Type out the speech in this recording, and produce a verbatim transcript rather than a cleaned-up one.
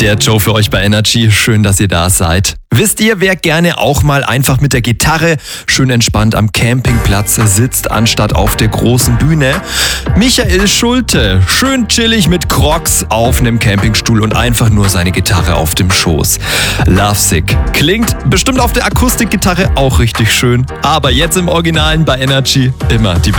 Der Joe für euch bei Energy. Schön, dass ihr da seid. Wisst ihr, wer gerne auch mal einfach mit der Gitarre schön entspannt am Campingplatz sitzt, anstatt auf der großen Bühne? Michael Schulte. Schön chillig mit Crocs auf einem Campingstuhl und einfach nur seine Gitarre auf dem Schoß. Lovesick. Klingt bestimmt auf der Akustikgitarre auch richtig schön. Aber jetzt im Originalen bei Energy immer die